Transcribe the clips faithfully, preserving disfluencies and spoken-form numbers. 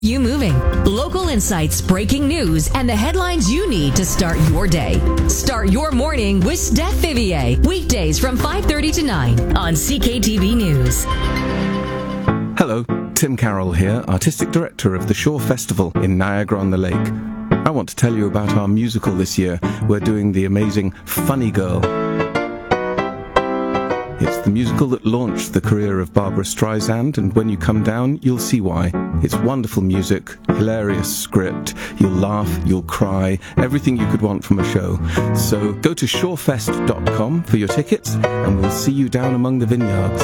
You moving. Local insights, breaking news, and the headlines you need to start your day. Start your morning with Steph Vivier. Weekdays from five thirty to nine on C K T V News. Hello, Tim Carroll here, Artistic Director of the Shore Festival in Niagara-on-the-Lake. I want to tell you about our musical this year. We're doing the amazing Funny Girl. It's the musical that launched the career of Barbara Streisand, and when you come down, you'll see why. It's wonderful music, hilarious script, you'll laugh, you'll cry, everything you could want from a show. So go to shorefest dot com for your tickets, and we'll see you down among the vineyards.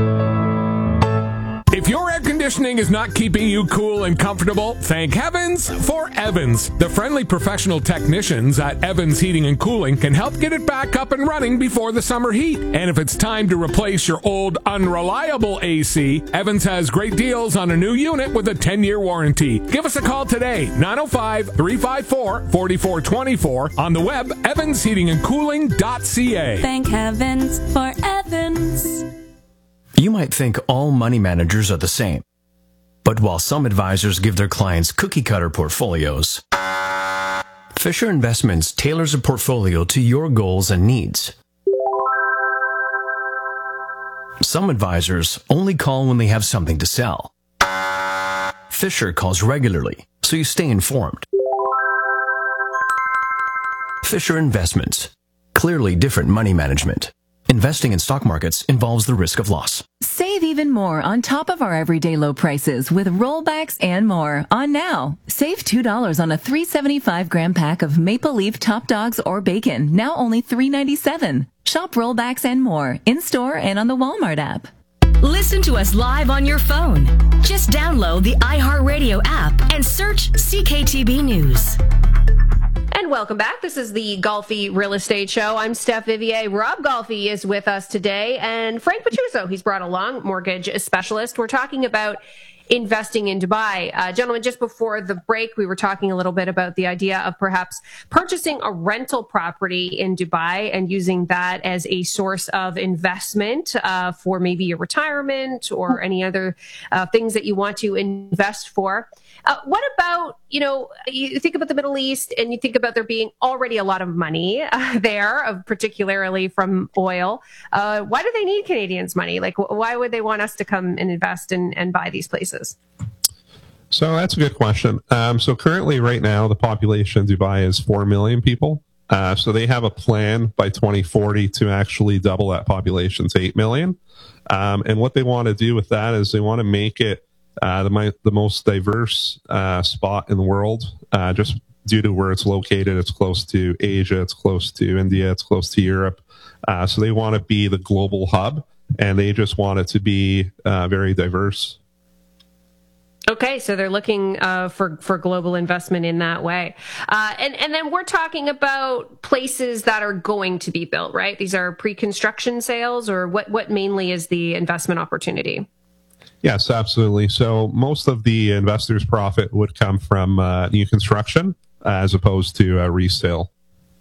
If your air conditioning is not keeping you cool and comfortable, thank heavens for Evans. The friendly professional technicians at Evans Heating and Cooling can help get it back up and running before the summer heat. And if it's time to replace your old unreliable A C, Evans has great deals on a new unit with a ten-year warranty. Give us a call today, nine oh five, three five four, four four two four, on the web, evans heating and cooling dot c a. Thank heavens for Evans. You might think all money managers are the same. But while some advisors give their clients cookie-cutter portfolios, Fisher Investments tailors a portfolio to your goals and needs. Some advisors only call when they have something to sell. Fisher calls regularly, so you stay informed. Fisher Investments. Clearly different money management. Investing in stock markets involves the risk of loss. Save even more on top of our everyday low prices with rollbacks and more on now. Save two dollars on a three hundred seventy-five gram pack of Maple Leaf Top Dogs or bacon, now only three ninety-seven. Shop rollbacks and more in-store and on the Walmart app. Listen to us live on your phone. Just download the iHeartRadio app and search C K T B News. And welcome back. This is the Golfi Real Estate Show. I'm Steph Vivier. Rob Golfi is with us today, and Frank Pachuzzo, he's brought along, mortgage specialist. We're talking about investing in Dubai. Uh, gentlemen, just before the break, we were talking a little bit about the idea of perhaps purchasing a rental property in Dubai and using that as a source of investment uh, for maybe your retirement or any other uh, things that you want to invest for. Uh, what about, you know, you think about the Middle East and you think about there being already a lot of money uh, there, uh, particularly from oil. Uh, why do they need Canadians' money? Like, wh- why would they want us to come and invest and, and buy these places? So that's a good question. Um, so currently right now, the population in Dubai is four million people. Uh, so they have a plan by twenty forty to actually double that population to eight million. Um, and what they want to do with that is they want to make it Uh, the, the most diverse uh, spot in the world, uh, just due to where it's located. It's close to Asia, it's close to India, it's close to Europe. Uh, so they want to be the global hub, and they just want it to be uh, very diverse. Okay, so they're looking uh, for for global investment in that way, uh, and and then we're talking about places that are going to be built, right? These are pre-construction sales, or what? What mainly is the investment opportunity? Yes, absolutely. So most of the investors' profit would come from uh, new construction uh, as opposed to uh, resale.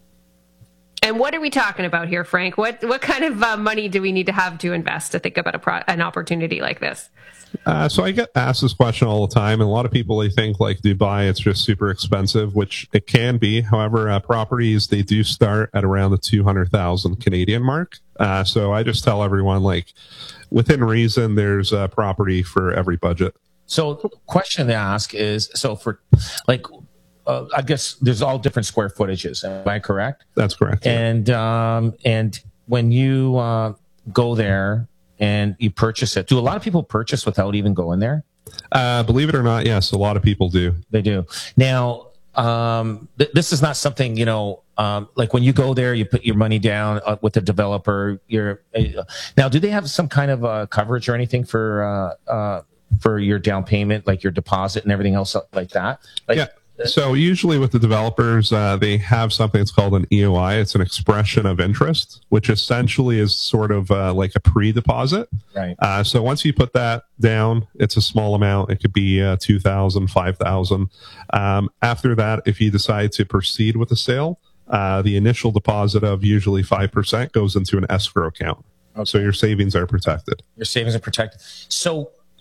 And what are we talking about here, Frank? What what kind of uh, money do we need to have to invest to think about a pro- an opportunity like this? Uh, so I get asked this question all the time, and a lot of people, they think like Dubai, it's just super expensive, which it can be. However, uh, properties, they do start at around the two hundred thousand Canadian mark. Uh, so I just tell everyone, like, within reason, there's a property for every budget. So the question to ask is, so for like, uh, I guess there's all different square footages. Am I correct? That's correct. Yeah. And, um, and when you, uh, go there and you purchase it, do a lot of people purchase without even going there? Uh, believe it or not, yes, a lot of people do. They do. Now, um, th- this is not something, you know, um, like when you go there, you put your money down uh, with the developer. You're uh, now, do they have some kind of uh, coverage or anything for uh, uh, for your down payment, like your deposit and everything else like that? Like, yeah. So usually with the developers, uh, they have something that's called an E O I. It's an expression of interest, which essentially is sort of uh, like a pre-deposit. Right. Uh, so once you put that down, it's a small amount. It could be uh, two thousand dollars, five thousand dollars. Um, after that, if you decide to proceed with the sale, uh, the initial deposit of usually five percent goes into an escrow account. Okay. So your savings are protected. Your savings are protected. So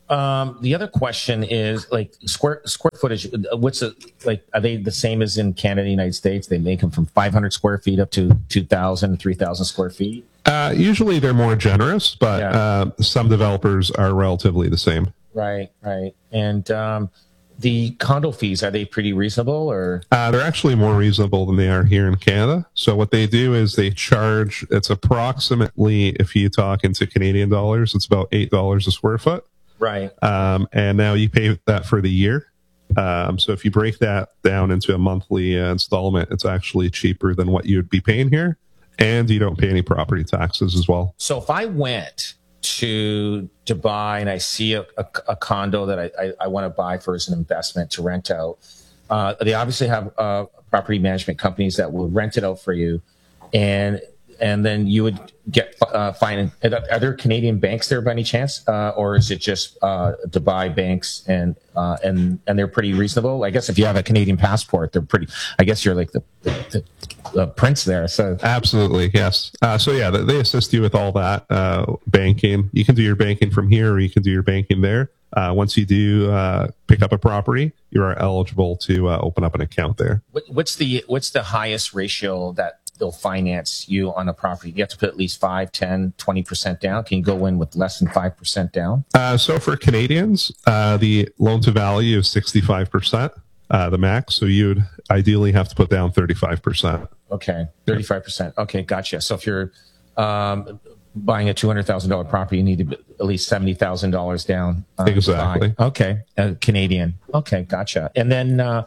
um, the other question is like square square footage. What's it like? Are they the same as in Canada, United States? They make them from five hundred square feet up to two thousand, three thousand square feet. Uh, usually they're more generous, but Yeah. uh, some developers are relatively the same. Right, right. And um, the condo fees, are they pretty reasonable or? Uh, they're actually more reasonable than they are here in Canada. So what they do is they charge, it's approximately, if you talk into Canadian dollars, it's about eight dollars a square foot. Right. Um, and now you pay that for the year. Um, so if you break that down into a monthly uh, installment, it's actually cheaper than what you'd be paying here. And you don't pay any property taxes as well. So if I went to Dubai and I see a, a, a condo that I, I, I want to buy for as an investment to rent out, uh, they obviously have uh, property management companies that will rent it out for you, and and then you would get uh, fine. Are there Canadian banks there by any chance, uh, or is it just uh, Dubai banks and uh, and and they're pretty reasonable? I guess if you have a Canadian passport, they're pretty. I guess you're like the, the, the prince there. So absolutely, yes. Uh, so yeah, they assist you with all that uh, banking. You can do your banking from here, or you can do your banking there. Uh, once you do uh, pick up a property, you are eligible to uh, open up an account there. What, what's the what's the highest ratio that they'll finance you on a property? You have to put at least five, ten, twenty percent down. Can you go in with less than five percent down? Uh, so for Canadians, uh, the loan to value is sixty-five percent, uh, the max. So you'd ideally have to put down thirty-five percent. Okay, thirty-five percent. Okay, gotcha. So if you're um, buying a two hundred thousand dollars property, you need to put at least seventy thousand dollars down. Uh, exactly. Okay, uh, Canadian. Okay, gotcha. And then uh,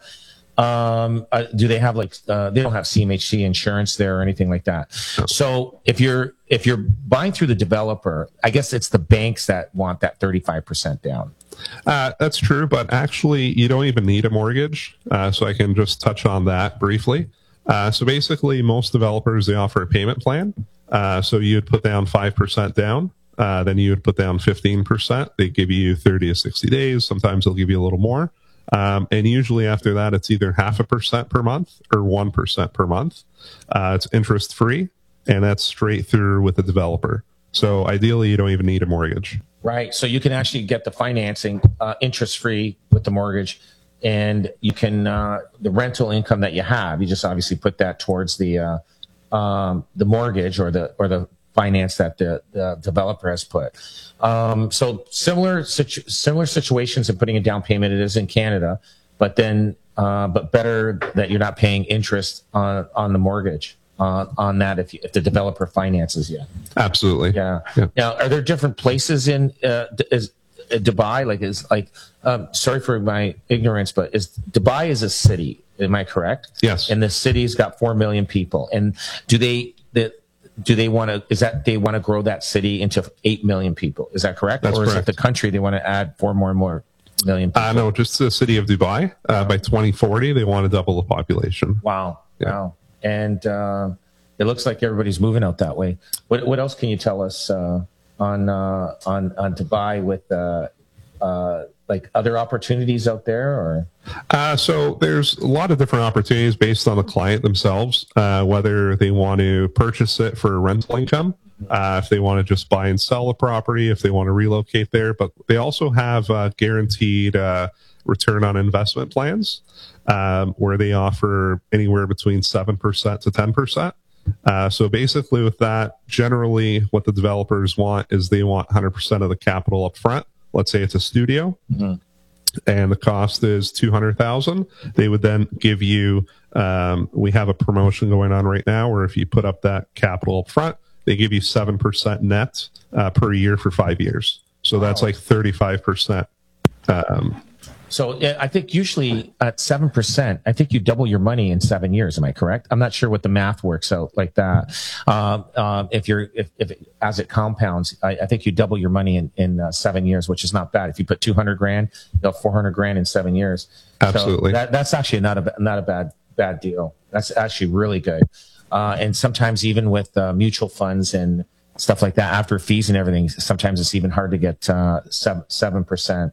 um, uh, do they have like, uh, they don't have C M H C insurance there or anything like that. No. So if you're, if you're buying through the developer, I guess it's the banks that want that thirty-five percent down. Uh, that's true, but actually you don't even need a mortgage. Uh, so I can just touch on that briefly. Uh, so basically most developers, they offer a payment plan. Uh, so you would put down five percent down. Uh, then you would put down fifteen percent. They give you thirty to sixty days. Sometimes they'll give you a little more. Um, and usually after that, it's either half a percent per month or one percent per month. Uh, it's interest free, and that's straight through with the developer. So ideally, you don't even need a mortgage. Right. So you can actually get the financing uh, interest free with the mortgage, and you can uh, the rental income that you have. You just obviously put that towards the uh, um, the mortgage or the or the finance that the, the developer has put. Um, so similar situ- similar situations in putting a down payment. It is in Canada, but then uh, but better that you're not paying interest on on the mortgage. Uh, on that, if you, if the developer finances you, absolutely, yeah. yeah. Now, are there different places in uh, is uh, Dubai? Like, is like, um, sorry for my ignorance, but is Dubai is a city? Am I correct? Yes. And the city's got four million people. And do they the, do they want to? Is that they want to grow that city into eight million people? Is that correct? That's or is correct. it the country they want to add four more and more million people? Uh, no, just the city of Dubai. Uh, by twenty forty, they want to double the population. Wow. Yeah. Wow. And uh, it looks like everybody's moving out that way. What what else can you tell us uh, on uh, on on Dubai with uh, uh, like other opportunities out there? Or uh, so there's a lot of different opportunities based on the client themselves, uh, whether they want to purchase it for rental income, uh, if they want to just buy and sell a property, if they want to relocate there. But they also have uh, guaranteed uh, return on investment plans. Um, where they offer anywhere between seven percent to ten percent. Uh, so basically with that, generally what the developers want is they want one hundred percent of the capital up front. Let's say it's a studio, mm-hmm. and the cost is two hundred thousand dollars. They would then give you, um, we have a promotion going on right now where if you put up that capital up front, they give you seven percent net uh, per year for five years. So that's Wow. like thirty-five percent. Um, So yeah, I think usually at seven percent, I think you double your money in seven years. Am I correct? I'm not sure what the math works out like that. Um, um, if you're, if, if it, as it compounds, I, I think you double your money in, in uh, seven years, which is not bad. If you put two hundred grand, you'll have four hundred grand in seven years. Absolutely. So that, that's actually not a, not a bad, bad deal. That's actually really good. Uh, and sometimes even with uh, mutual funds and stuff like that, after fees and everything, sometimes it's even hard to get uh, seven, seven percent.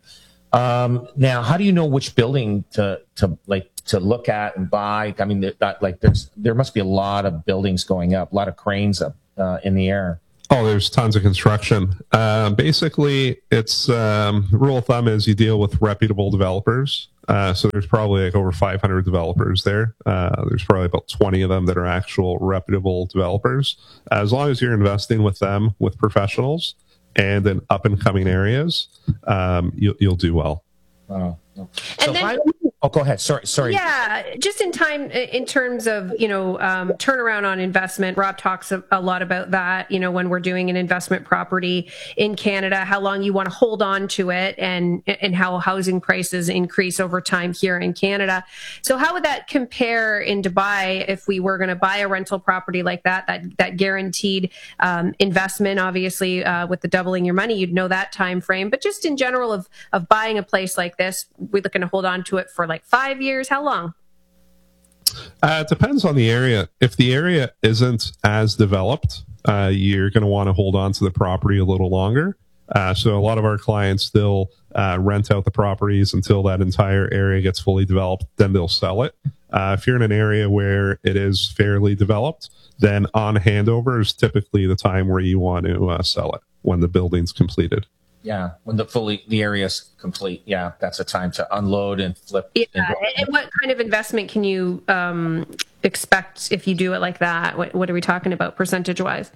Um, now, how do you know which building to, to like to look at and buy? I mean, that, like there's, there must be a lot of buildings going up, a lot of cranes up uh, in the air. Oh, there's tons of construction. Uh, basically, it's um, rule of thumb is you deal with reputable developers. Uh, so there's probably like over five hundred developers there. Uh, there's probably about twenty of them that are actual reputable developers. As long as you're investing with them, with professionals, and in up and coming areas, um, you, you'll do well. Wow. So And then, I, oh, go ahead. Sorry, sorry. Yeah, just in time, in terms of, you know, um, turnaround on investment. Rob talks a, a lot about that, you know, when we're doing an investment property in Canada, how long you want to hold on to it, and and how housing prices increase over time here in Canada. So how would that compare in Dubai if we were going to buy a rental property like that, that, that guaranteed um, investment, obviously, uh, with the doubling your money, you'd know that time frame. But just in general of, of buying a place like this, we're looking to hold on to it for like five years. How long? Uh, it depends on the area. If the area isn't as developed, uh, you're going to want to hold on to the property a little longer. Uh, so a lot of our clients, they'll uh, rent out the properties until that entire area gets fully developed. Then they'll sell it. Uh, if you're in an area where it is fairly developed, then on handover is typically the time where you want to uh, sell it, when the building's completed. Yeah, when the fully the area's complete, yeah, that's a time to unload and flip. Yeah, and, and what kind of investment can you um, expect if you do it like that? What, what are we talking about percentage-wise?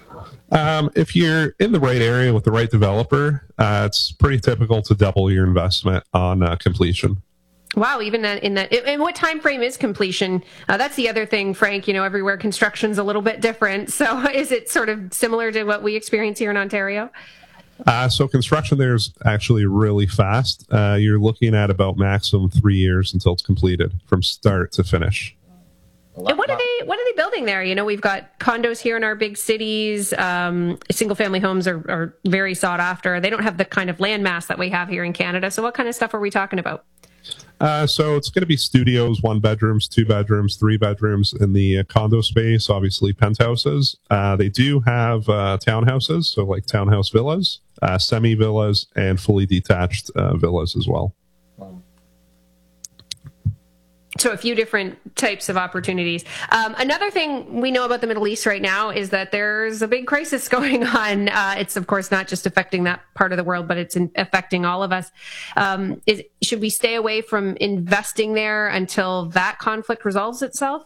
Um, if you're in the right area with the right developer, uh, it's pretty typical to double your investment on uh, completion. Wow, even that in that, and what time frame is completion? Uh, that's the other thing, Frank. You know, everywhere construction's a little bit different. So, is it sort of similar to what we experience here in Ontario? Uh, so construction there is actually really fast. Uh, you're looking at about maximum three years until it's completed from start to finish. And what are they? What are they building there? You know, we've got condos here in our big cities. Um, single-family homes are, are very sought after. They don't have the kind of land mass that we have here in Canada. So, what kind of stuff are we talking about? Uh, so it's going to be studios, one bedrooms, two bedrooms, three bedrooms in the uh, condo space, obviously penthouses. Uh, they do have uh, townhouses, so like townhouse villas, uh, semi-villas, and fully detached uh, villas as well. So a few different types of opportunities. Um, another thing we know about the Middle East right now is that there's a big crisis going on. Uh, it's, of course, not just affecting that part of the world, but it's in, affecting all of us. Um, is, should we stay away from investing there until that conflict resolves itself?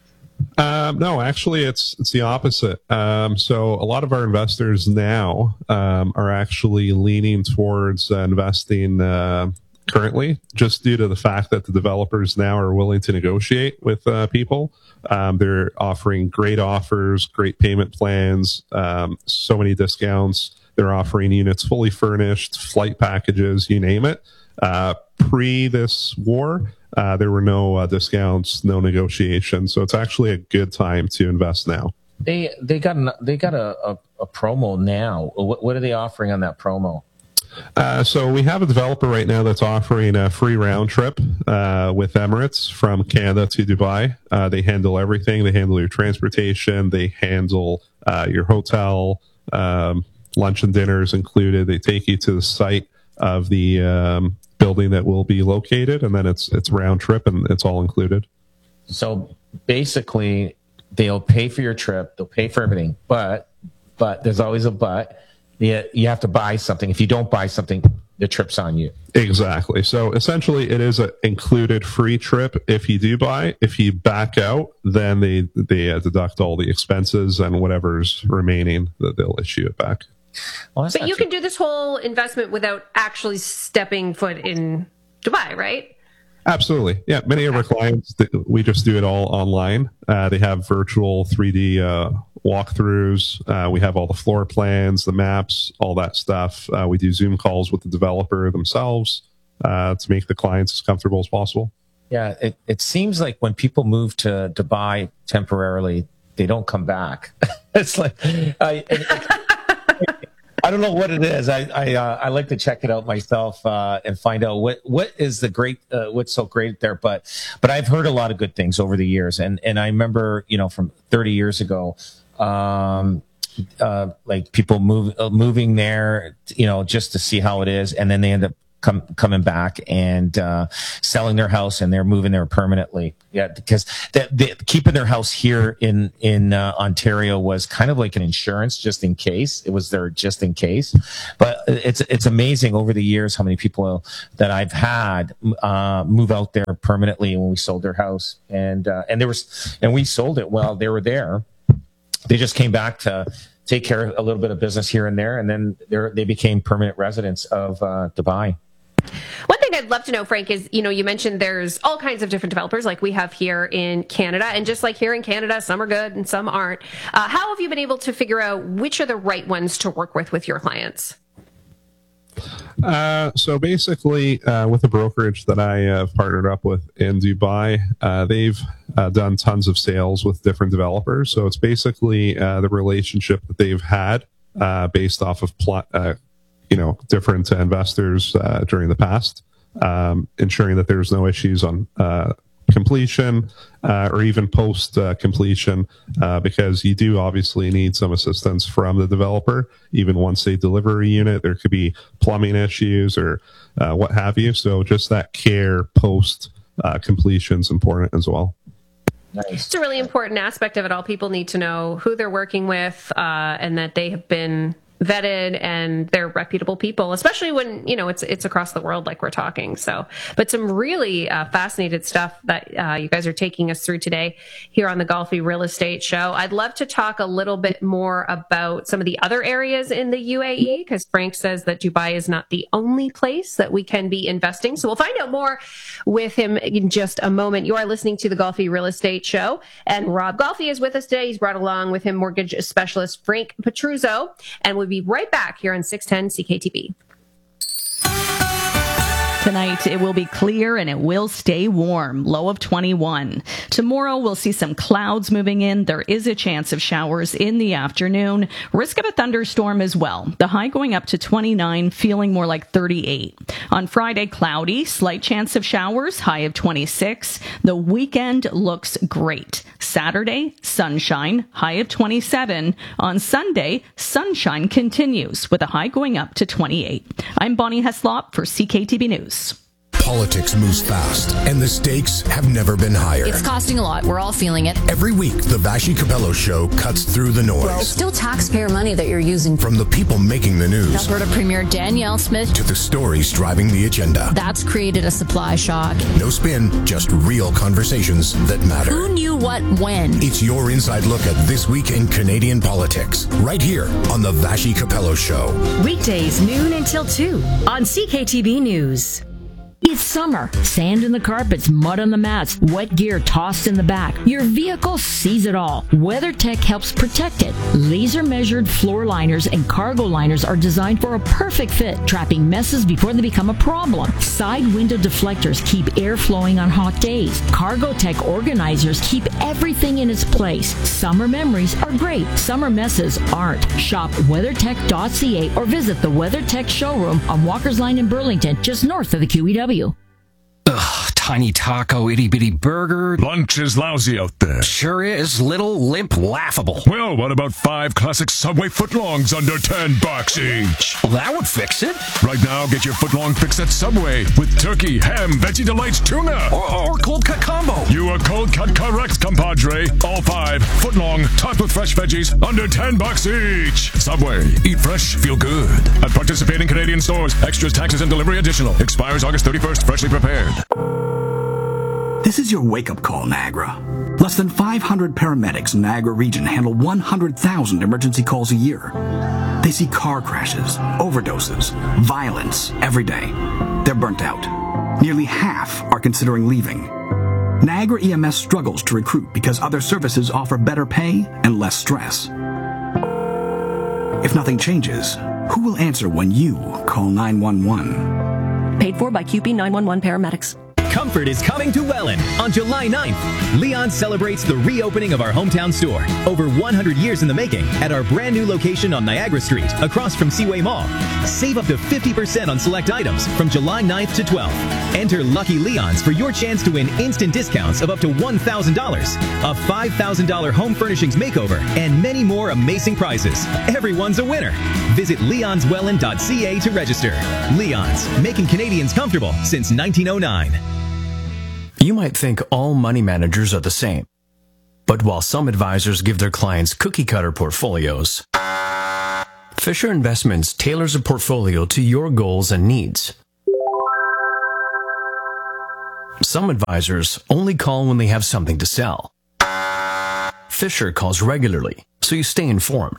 Um, no, actually, it's it's the opposite. Um, so a lot of our investors now um, are actually leaning towards uh, investing uh, currently, just due to the fact that the developers now are willing to negotiate with uh, people. Um, they're offering great offers, great payment plans, um, so many discounts. They're offering units fully furnished, flight packages, you name it. Uh, pre this war, uh, there were no uh, discounts, no negotiation. So it's actually a good time to invest now. They they got an, they got a, a, a promo now. What, what are they offering on that promo? Uh, so we have a developer right now that's offering a free round trip uh, with Emirates from Canada to Dubai. Uh, they handle everything. They handle your transportation. They handle uh, your hotel, um, lunch and dinners included. They take you to the site of the um, building that will be located, and then it's it's round trip, and it's all included. So basically, they'll pay for your trip. They'll pay for everything, but but there's always a but. You, you have to buy something. If you don't buy something, the trip's on you. Exactly. So essentially, it is an included free trip if you do buy. If you back out, then they they uh, deduct all the expenses and whatever's remaining, that they'll issue it back. Well, but you can do this whole investment without actually stepping foot in Dubai, right? Absolutely. Yeah. Many of our clients, we just do it all online. Uh, they have virtual three D uh, walkthroughs. Uh, we have all the floor plans, the maps, all that stuff. Uh, we do Zoom calls with the developer themselves uh, to make the clients as comfortable as possible. Yeah. It, it seems like when people move to Dubai temporarily, they don't come back. It's like, I, it, I don't know what it is. I I, uh, I like to check it out myself uh, and find out what, what is the great uh, what's so great there. But but I've heard a lot of good things over the years, and and I remember, you know, from thirty years ago, um, uh, like people move uh, moving there, you know, just to see how it is, and then they end up come, coming back and uh, selling their house, and they're moving there permanently. Yeah, because the, the, keeping their house here in in uh, Ontario was kind of like an insurance, just in case. It was there just in case. But it's it's amazing over the years how many people that I've had uh, move out there permanently when we sold their house, and uh, and there was and we sold it while they were there. They just came back to take care of a little bit of business here and there, and then they they became permanent residents of uh, Dubai. One thing I'd love to know, Frank, is, you know, you mentioned there's all kinds of different developers like we have here in Canada. And just like here in Canada, some are good and some aren't. Uh, how have you been able to figure out which are the right ones to work with with your clients? Uh, so basically, uh, with the brokerage that I have partnered up with in Dubai, uh, they've uh, done tons of sales with different developers. So it's basically uh, the relationship that they've had uh, based off of plot, uh, you know, different investors uh, during the past, um, ensuring that there's no issues on uh, completion uh, or even post uh, completion, uh, because you do obviously need some assistance from the developer. Even once they deliver a unit, there could be plumbing issues or uh, what have you. So just that care post uh, completion is important as well. Nice. It's a really important aspect of it all. People need to know who they're working with uh, and that they have been vetted and they're reputable people, especially when, you know, it's it's across the world like we're talking. So, but some really uh, fascinating stuff that uh, you guys are taking us through today here on the Golfi Real Estate Show. I'd love to talk a little bit more about some of the other areas in the U A E, because Frank says that Dubai is not the only place that we can be investing. So we'll find out more with him in just a moment. You are listening to the Golfi Real Estate Show, and Rob Golfi is with us today. He's brought along with him mortgage specialist Frank Petruzzo, and we'll be right back here on six ten C K T V. Tonight, it will be clear and it will stay warm, low of twenty-one. Tomorrow, we'll see some clouds moving in. There is a chance of showers in the afternoon. Risk of a thunderstorm as well. The high going up to twenty-nine, feeling more like thirty-eight. On Friday, cloudy, slight chance of showers, high of twenty-six. The weekend looks great. Saturday, sunshine, high of twenty-seven. On Sunday, sunshine continues with a high going up to twenty-eight. I'm Bonnie Heslop for C K T V News. Politics moves fast, and the stakes have never been higher. It's costing a lot. We're all feeling it. Every week, the Vassy Capello Show cuts through the noise. Well, it's still taxpayer money that you're using. From the people making the news, Alberta Premier Danielle Smith, to the stories driving the agenda. That's created a supply shock. No spin, just real conversations that matter. Who knew what when? It's your inside look at this week in Canadian politics, right here on the Vassy Capello Show. Weekdays, noon until two on C K T V News. It's summer. Sand in the carpets, mud on the mats, wet gear tossed in the back. Your vehicle sees it all. WeatherTech helps protect it. Laser-measured floor liners and cargo liners are designed for a perfect fit, trapping messes before they become a problem. Side window deflectors keep air flowing on hot days. Cargotech organizers keep everything in its place. Summer memories are great. Summer messes aren't. Shop weathertech dot c a or visit the WeatherTech showroom on Walker's Line in Burlington, just north of the Q E W. Ugh, tiny taco, itty bitty burger. Lunch is lousy out there. Sure is. Little, limp, laughable. Well, what about five classic Subway footlongs under ten bucks each? Well, that would fix it. Right now, get your footlong fix at Subway with turkey, ham, veggie delights, tuna. Or, or cold cut combo. You are cold cut correct, compadre. All five footlong, topped with fresh veggies, under ten bucks each. Subway. Eat fresh, feel good. At participating Canadian stores. Extras, taxes, and delivery additional. Expires August thirty-first. Freshly prepared. This is your wake-up call, Niagara. Less than five hundred paramedics in Niagara region handle one hundred thousand emergency calls a year. They see car crashes, overdoses, violence every day. They're burnt out. Nearly half are considering leaving. Niagara E M S struggles to recruit because other services offer better pay and less stress. If nothing changes, who will answer when you call nine one one? Paid for by Q P nine one one Paramedics. Comfort is coming to Welland on July ninth. Leon celebrates the reopening of our hometown store, over one hundred years in the making, at our brand new location on Niagara Street, across from Seaway Mall. Save up to fifty percent on select items from July ninth to twelfth. Enter Lucky Leons for your chance to win instant discounts of up to one thousand dollars, a five thousand dollars home furnishings makeover, and many more amazing prizes. Everyone's a winner. Visit leons welland dot c a to register. Leon's, making Canadians comfortable since nineteen oh nine. You might think all money managers are the same. But while some advisors give their clients cookie-cutter portfolios, Fisher Investments tailors a portfolio to your goals and needs. Some advisors only call when they have something to sell. Fisher calls regularly, so you stay informed.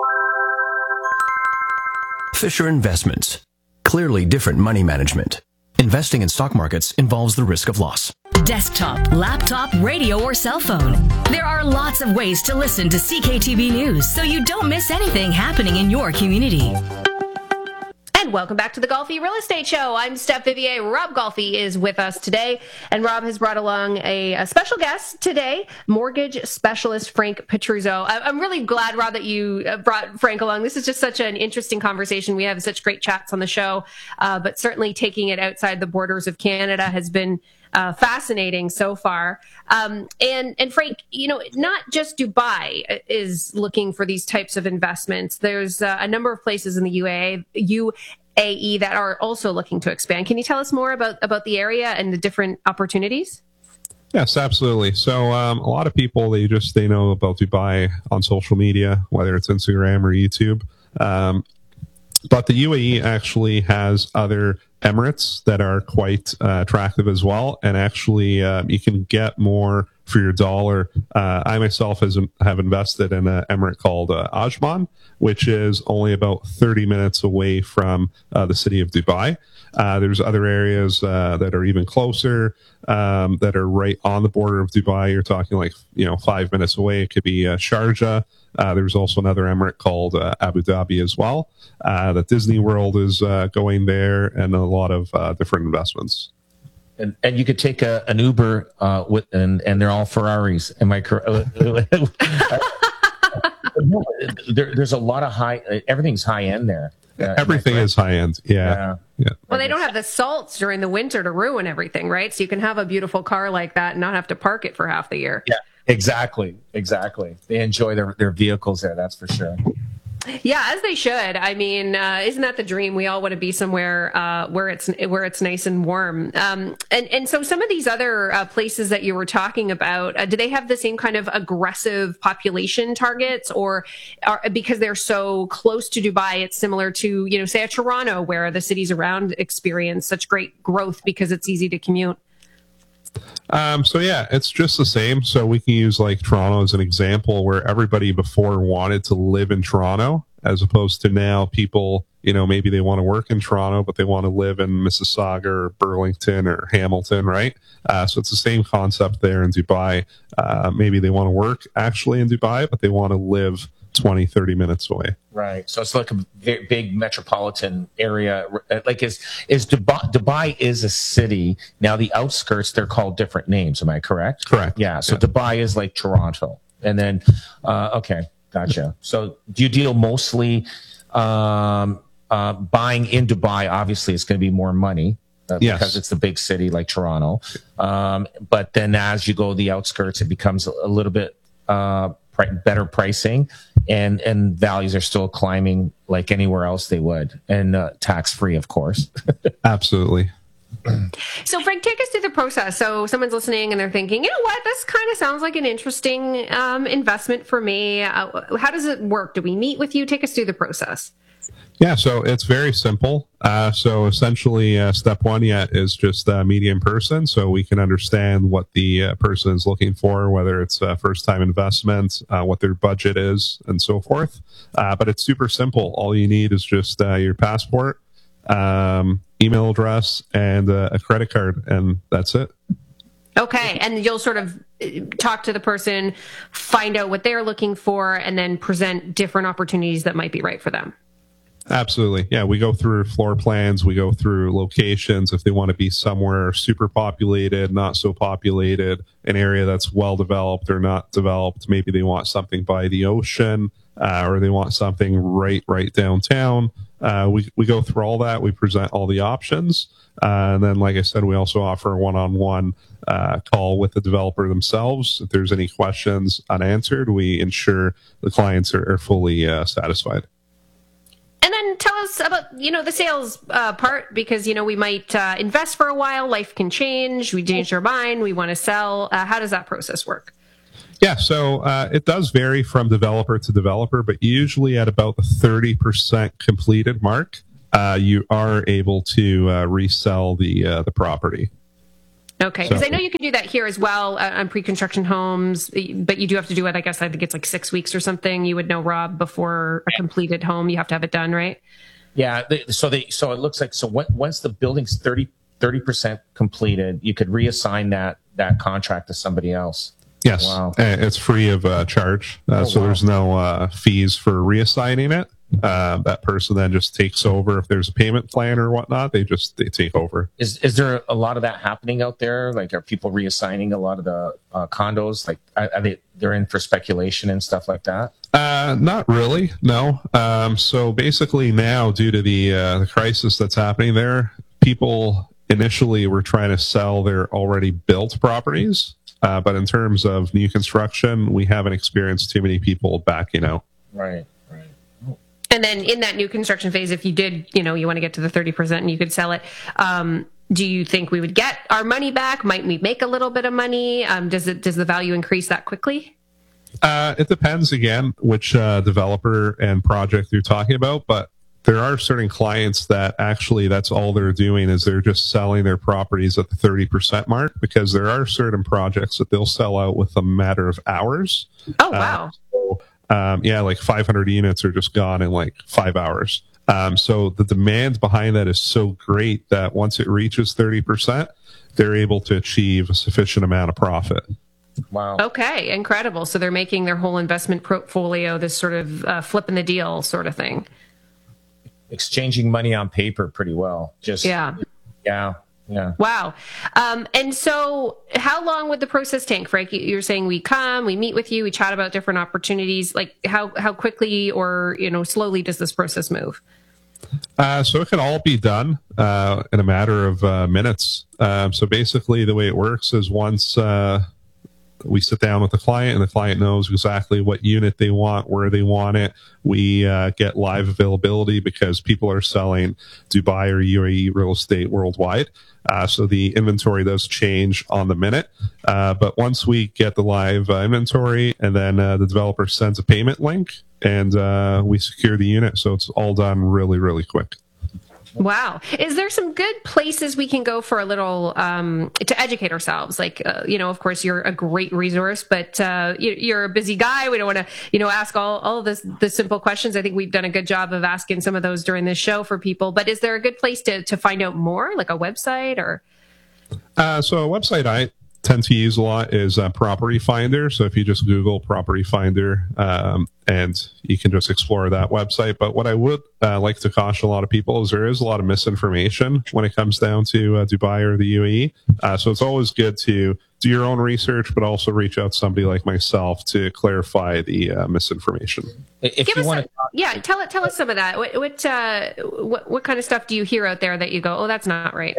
Fisher Investments. Clearly different money management. Investing in stock markets involves the risk of loss. Desktop, laptop, radio, or cell phone. There are lots of ways to listen to C K T V News so you don't miss anything happening in your community. And welcome back to the Golfy Real Estate Show. I'm Steph Vivier. Rob Golfy is with us today, and Rob has brought along a, a special guest today, mortgage specialist Frank Petruzzo. I'm really glad, Rob, that you brought Frank along. This is just such an interesting conversation. We have such great chats on the show, uh, but certainly taking it outside the borders of Canada has been Uh, fascinating so far. Um, and, and Frank, you know, not just Dubai is looking for these types of investments. There's uh, a number of places in the U A E, U A E that are also looking to expand. Can you tell us more about, about the area and the different opportunities? Yes, absolutely. So um, a lot of people, they just, they know about Dubai on social media, whether it's Instagram or YouTube. Um, but the U A E actually has other Emirates that are quite uh, attractive as well. And actually, uh, you can get more for your dollar. Uh, I myself has, have invested in an Emirate called uh, Ajman, which is only about thirty minutes away from uh, the city of Dubai. Uh, there's other areas uh, that are even closer, um, that are right on the border of Dubai. You're talking like, you know, five minutes away. It could be uh, Sharjah. Uh, there's also another Emirate called uh, Abu Dhabi as well. Uh, that Disney World is uh, going there, and a lot of uh, different investments. And, and you could take a, an Uber uh, with, and and they're all Ferraris. Am I correct? there, there's a lot of high. Everything's high end there. Uh, Everything is high end. Yeah. yeah. Yeah. Well, they don't have the salts during the winter to ruin everything, right? So you can have a beautiful car like that and not have to park it for half the year. Yeah, exactly. Exactly. They enjoy their, their vehicles there. That's for sure. Yeah, as they should. I mean, uh, isn't that the dream? We all want to be somewhere uh, where it's where it's nice and warm. Um, and and so some of these other uh, places that you were talking about, uh, do they have the same kind of aggressive population targets, or are, because they're so close to Dubai, it's similar to, you know, say a Toronto, where the cities around experience such great growth because it's easy to commute? Um, so yeah, it's just the same. So we can use like Toronto as an example, where everybody before wanted to live in Toronto, as opposed to now people, you know, maybe they want to work in Toronto, but they want to live in Mississauga or Burlington or Hamilton, right? Uh, so it's the same concept there in Dubai. Uh, maybe they want to work actually in Dubai, but they want to live twenty, thirty minutes away. Right. So it's like a very big metropolitan area. Like is, is Dubai, Dubai is a city. Now the outskirts, they're called different names. Am I correct? Correct. Yeah. So yeah. Dubai is like Toronto. And then, uh, okay, gotcha. So do you deal mostly, um, uh, buying in Dubai? Obviously it's going to be more money. Uh, yes. Because it's the big city like Toronto. Um, but then as you go the outskirts, it becomes a, a little bit, uh, better pricing, and and values are still climbing like anywhere else they would, and uh, tax free, of course. Absolutely. So Frank, take us through the process. So someone's listening and they're thinking, you know what, this kind of sounds like an interesting um, investment for me. Uh, how does it work? Do we meet with you? Take us through the process. Yeah, so it's very simple. Uh, so essentially, uh, step one yet is just uh, meeting in person, so we can understand what the uh, person is looking for, whether it's a first-time investment, uh, what their budget is, and so forth. Uh, but it's super simple. All you need is just uh, your passport, um, email address, and uh, a credit card, and that's it. Okay, and you'll sort of talk to the person, find out what they're looking for, and then present different opportunities that might be right for them. Absolutely. Yeah, we go through floor plans, we go through locations, if they want to be somewhere super populated, not so populated, an area that's well developed or not developed. Maybe they want something by the ocean, uh, or they want something right, right downtown. Uh, we, we go through all that. We present all the options. Uh, and then, like I said, we also offer a one-on-one uh, call with the developer themselves. If there's any questions unanswered, we ensure the clients are, are fully uh, satisfied. And then tell us about, you know, the sales uh, part, because, you know, we might uh, invest for a while. Life can change. We change our mind. We want to sell. Uh, how does that process work? Yeah, so uh, it does vary from developer to developer, but usually at about the thirty percent completed mark, uh, you are able to uh, resell the uh, the property. Okay, because so, I know you can do that here as well uh, on pre-construction homes, but you do have to do it, I guess, I think it's like six weeks or something. You would know, Rob, before a completed home, you have to have it done, right? Yeah, they, so they so it looks like, so when, once the building's thirty percent completed, you could reassign that that contract to somebody else. Yes, wow. It's free of uh, charge, uh, oh, so wow. There's no uh, fees for reassigning it. Uh, that person then just takes over. If there's a payment plan or whatnot, they just they take over. Is is there a lot of that happening out there? Like, are people reassigning a lot of the uh, condos? Like, are, are they they're in for speculation and stuff like that? Uh, not really, no. Um, so basically, now due to the uh, the crisis that's happening there, people initially were trying to sell their already built properties. Uh, but in terms of new construction, we haven't experienced too many people backing out. Right, right. And then in that new construction phase, if you did, you know, you want to get to the thirty percent and you could sell it, um, do you think we would get our money back? Might we make a little bit of money? Um, does it does the value increase that quickly? Uh, it depends, again, which uh, developer and project you're talking about, but there are certain clients that actually that's all they're doing is they're just selling their properties at the thirty percent mark, because there are certain projects that they'll sell out with a matter of hours. Oh, wow. Uh, so, um, yeah, like five hundred units are just gone in like five hours. Um, so the demand behind that is so great that once it reaches thirty percent, they're able to achieve a sufficient amount of profit. Wow. Okay, incredible. So they're making their whole investment portfolio this sort of uh, flipping the deal sort of thing. Exchanging money on paper pretty well. Just yeah, yeah, yeah. Wow. Um, and so, how long would the process take, Frank? You're saying we come, we meet with you, we chat about different opportunities. Like, how how quickly or you know slowly does this process move? Uh, so it can all be done uh, in a matter of uh, minutes. Um, so basically, the way it works is once uh, we sit down with the client and the client knows exactly what unit they want, where they want it. We uh, get live availability because people are selling Dubai or U A E real estate worldwide. Uh, so the inventory does change on the minute. Uh, but once we get the live uh, inventory and then uh, the developer sends a payment link and uh, we secure the unit. So it's all done really, really quick. Wow. Is there some good places we can go for a little, um, to educate ourselves? Like, uh, you know, of course, you're a great resource, but uh, you're a busy guy. We don't want to, you know, ask all, all of this, the simple questions. I think we've done a good job of asking some of those during this show for people. But is there a good place to, to find out more, like a website or? Uh, so a website I tend to use a lot is uh, Property Finder. So if you just Google Property Finder, um, and you can just explore that website. But what I would uh, like to caution a lot of people is there is a lot of misinformation when it comes down to uh, Dubai or the U A E. Uh, so it's always good to do your own research, but also reach out to somebody like myself to clarify the uh, misinformation. If Give you us want a, to, yeah, tell it. Tell us some of that. What what, uh, what what kind of stuff do you hear out there that you go, oh, that's not right?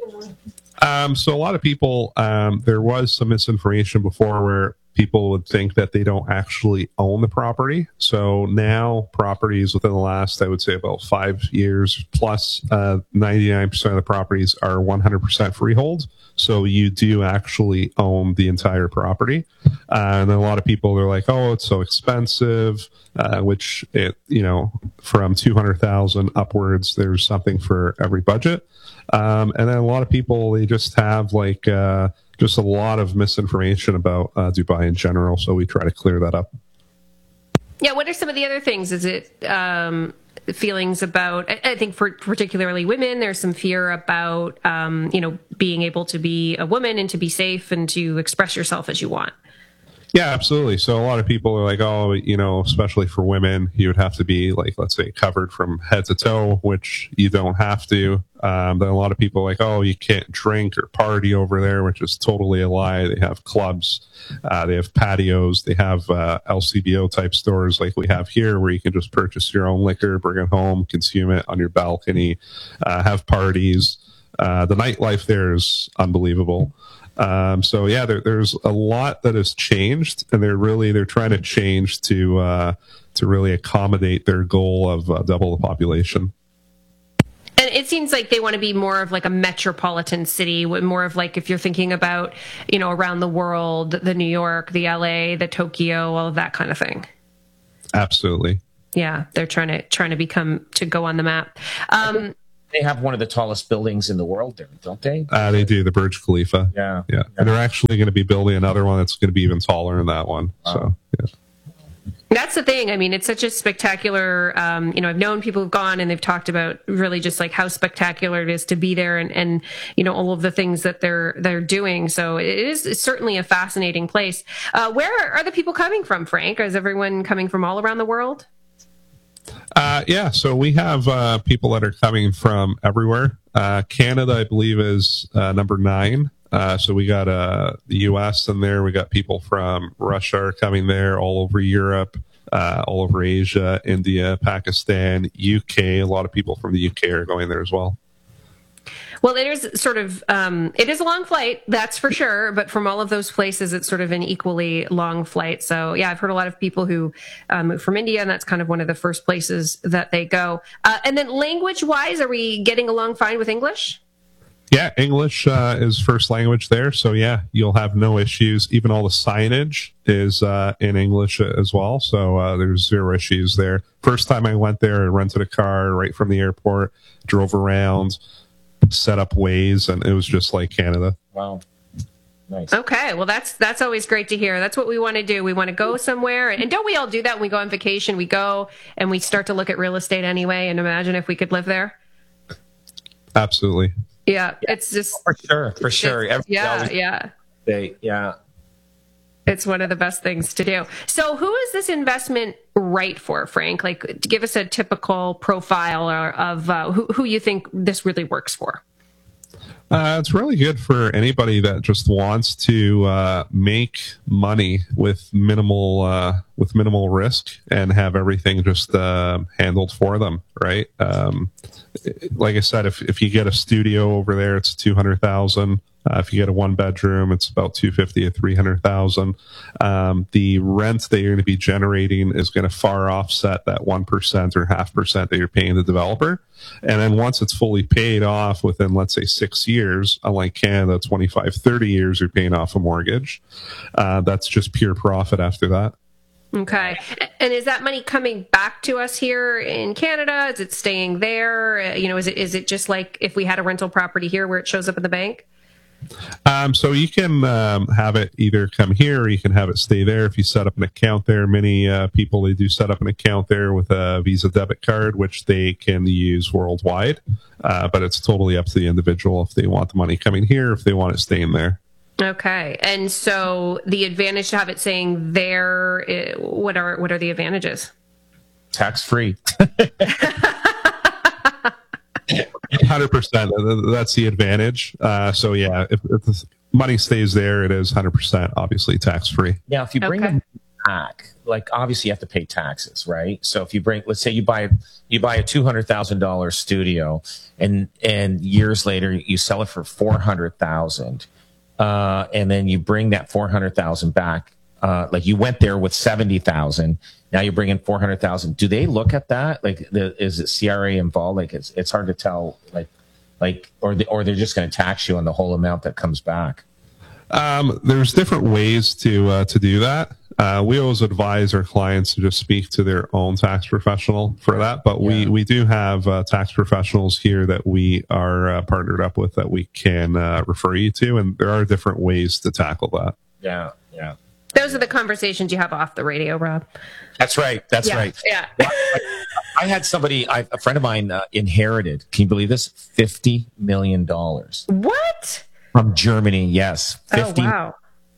Um, so a lot of people, um, there was some misinformation before where people would think that they don't actually own the property. So now properties within the last, I would say about five years plus, uh, ninety-nine percent of the properties are one hundred percent freehold. So you do actually own the entire property. Uh, and then a lot of people are like, oh, it's so expensive, uh, which it, you know, from two hundred thousand upwards, there's something for every budget. Um, and then a lot of people, they just have like, uh, just a lot of misinformation about uh, Dubai in general. So we try to clear that up. Yeah. What are some of the other things? Is it um, feelings about, I, I think for particularly women, there's some fear about, um, you know, being able to be a woman and to be safe and to express yourself as you want. Yeah, absolutely. So a lot of people are like, oh, you know, especially for women, you would have to be like, let's say, covered from head to toe, which you don't have to. Um, then a lot of people are like, oh, you can't drink or party over there, which is totally a lie. They have clubs, uh, they have patios, they have uh, L C B O type stores like we have here, where you can just purchase your own liquor, bring it home, consume it on your balcony, uh, have parties. Uh, the nightlife there is unbelievable. Um, so yeah, there, there's a lot that has changed, and they're really, they're trying to change to, uh, to really accommodate their goal of uh, double the population. And it seems like they want to be more of like a metropolitan city, more of like, if you're thinking about, you know, around the world, the New York, the L A, the Tokyo, all of that kind of thing. Absolutely. Yeah. They're trying to, trying to become, to go on the map. Um, They have one of the tallest buildings in the world there, don't they? Uh, they do, the Burj Khalifa. Yeah. Yeah. And they're actually going to be building another one that's going to be even taller than that one. Wow. So, yeah. That's the thing. I mean, it's such a spectacular, um, you know, I've known people who've gone and they've talked about really just like how spectacular it is to be there, and, and, you know, all of the things that they're, they're doing. So it is it's certainly a fascinating place. Uh, where are the people coming from, Frank? Is everyone coming from all around the world? Uh, yeah, so we have uh, people that are coming from everywhere. Uh, Canada, I believe, is uh, number nine. Uh, so we got uh, the U S in there. We got people from Russia are coming there, all over Europe, uh, all over Asia, India, Pakistan, U K. A lot of people from the U K are going there as well. Well, it is sort of, um, it is a long flight, that's for sure. But from all of those places, it's sort of an equally long flight. So yeah, I've heard a lot of people who uh, move from India, and that's kind of one of the first places that they go. Uh, and then language wise, are we getting along fine with English? Yeah, English uh, is first language there. So yeah, you'll have no issues. Even all the signage is uh, in English as well. So uh, there's zero issues there. First time I went there, I rented a car right from the airport, drove around, set up Waze, and it was just like Canada. Wow. Nice. Okay, well that's that's always great to hear. That's what we want to do. We want to go somewhere, and don't we all do that when we go on vacation? We go and we start to look at real estate anyway, and imagine if we could live there. Absolutely. Yeah, it's just for sure, for sure. Everybody yeah, always, yeah. They, yeah. It's one of the best things to do. So who is this investment right for, Frank? Like, give us a typical profile of uh, who, who you think this really works for. Uh, it's really good for anybody that just wants to uh, make money with minimal uh, with minimal risk and have everything just uh, handled for them, right? Um, like I said, if if you get a studio over there, it's two hundred thousand. Uh, if you get a one bedroom, it's about two fifty to three hundred thousand. Um, the rent that you're going to be generating is going to far offset that one percent or half percent that you're paying the developer. And then once it's fully paid off within, let's say, six years, unlike Canada, twenty-five, thirty years, you're paying off a mortgage. Uh, that's just pure profit after that. Okay. And is that money coming back to us here in Canada? Is it staying there? You know, is it is it just like if we had a rental property here where it shows up in the bank? Um, so you can um, have it either come here or you can have it stay there if you set up an account there. Many uh, people, they do set up an account there with a Visa debit card, which they can use worldwide. Uh, but it's totally up to the individual if they want the money coming here, if they want it staying there. Okay. And so the advantage to have it saying there, what are what are the advantages? Tax free. one hundred percent. That's the advantage. Uh, so yeah, if, if the money stays there, it is one hundred percent obviously tax free. Now, if you bring Okay. them back, like obviously you have to pay taxes, right? So if you bring, let's say you buy you buy a two hundred thousand dollar studio, and and years later you sell it for four hundred thousand, uh, and then you bring that four hundred thousand back. Uh, like you went there with seventy thousand. Now you're bringing four hundred thousand. Do they look at that? Like, the, is it C R A involved? Like, it's it's hard to tell. Like, like, or the, or they're just going to tax you on the whole amount that comes back. Um, there's different ways to uh, to do that. Uh, we always advise our clients to just speak to their own tax professional for that. But we Yeah. we do have uh, tax professionals here that we are uh, partnered up with that we can uh, refer you to, and there are different ways to tackle that. Yeah, yeah. Those are the conversations you have off the radio, Rob. That's right. That's Yeah, right. yeah. Well, I, I had somebody, I, a friend of mine, uh, inherited. Can you believe this? Fifty million dollars What? from Germany. Yes, Oh, fifty. wow.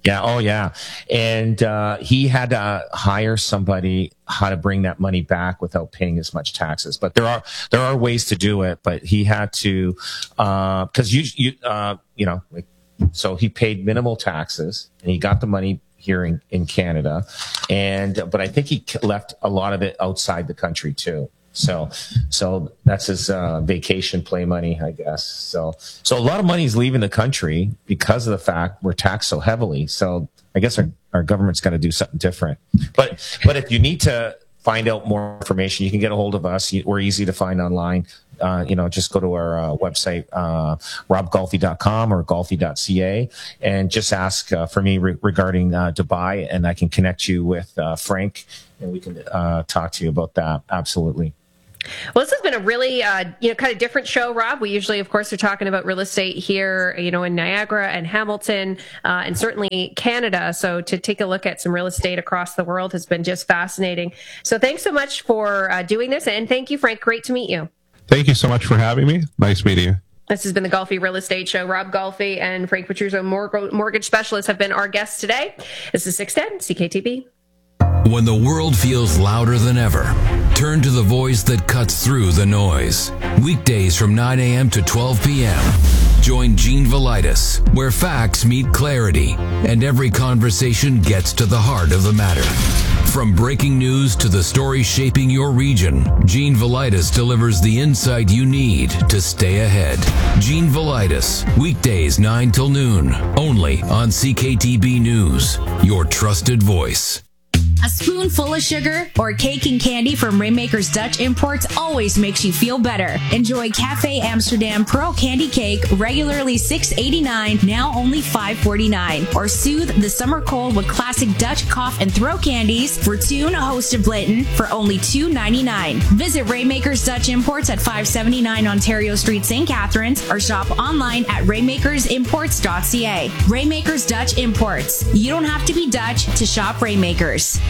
Yeah. Oh, yeah. And uh, he had to hire somebody how to bring that money back without paying as much taxes. But there are there are ways to do it. But he had to because uh, you you uh, you know like, so he paid minimal taxes and he got the money here in, in Canada. And but I think he left a lot of it outside the country too. So, so that's his uh, vacation play money, I guess. So, so a lot of money is leaving the country because of the fact we're taxed so heavily. So, I guess our, our government's got to do something different. But, but if you need to find out more information, you can get a hold of us. We're easy to find online. Uh, you know, just go to our uh, website, uh, rob golfi dot com or golfi dot c a, and just ask uh, for me re- regarding uh, Dubai, and I can connect you with uh, Frank, and we can uh, talk to you about that. Absolutely. Well, this has been a really, uh, you know, kind of different show, Rob. We usually, of course, are talking about real estate here, you know, in Niagara and Hamilton, uh, and certainly Canada. So to take a look at some real estate across the world has been just fascinating. So thanks so much for uh, doing this. And thank you, Frank. Great to meet you. Thank you so much for having me. Nice meeting you. This has been the Golfi Real Estate Show. Rob Golfi and Frank Petruzzo, mortgage specialist, have been our guests today. This is six ten C K T B. When the world feels louder than ever, turn to the voice that cuts through the noise. Weekdays from nine a.m. to twelve p.m. Join Gene Velitis, where facts meet clarity and every conversation gets to the heart of the matter. From breaking news to the story shaping your region, Gene Velitis delivers the insight you need to stay ahead. Gene Velitis, weekdays nine till noon, only on C K T B News, your trusted voice. A spoonful of sugar or cake and candy from Rainmaker's Dutch Imports always makes you feel better. Enjoy Cafe Amsterdam Pearl Candy Cake, regularly six dollars and eighty-nine cents, now only five dollars and forty-nine cents. Or soothe the summer cold with classic Dutch cough and throat candies, Fortune Host of Blinton, for only two dollars and ninety-nine cents. Visit Rainmaker's Dutch Imports at five seventy-nine Ontario Street, Saint Catharines, or shop online at rainmakers imports dot c a. Rainmaker's Dutch Imports. You don't have to be Dutch to shop Rainmakers.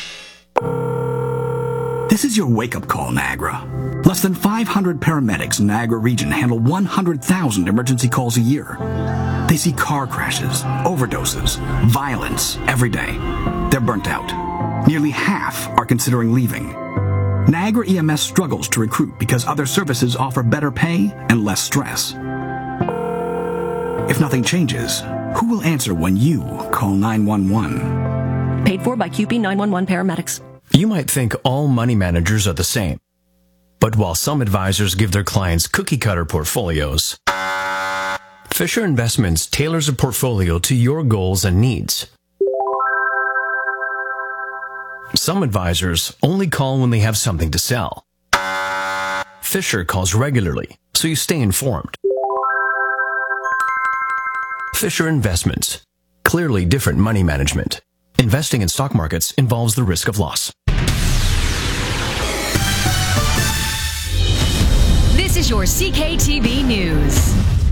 This is your wake-up call, Niagara. Less than five hundred paramedics in Niagara region handle one hundred thousand emergency calls a year. They see car crashes, overdoses, violence every day. They're burnt out. Nearly half are considering leaving. Niagara E M S struggles to recruit because other services offer better pay and less stress. If nothing changes, who will answer when you call nine one one? Paid for by Q P nine one one Paramedics. You might think all money managers are the same. But while some advisors give their clients cookie-cutter portfolios, Fisher Investments tailors a portfolio to your goals and needs. Some advisors only call when they have something to sell. Fisher calls regularly, so you stay informed. Fisher Investments. Clearly different money management. Investing in stock markets involves the risk of loss. This is your C K T V News.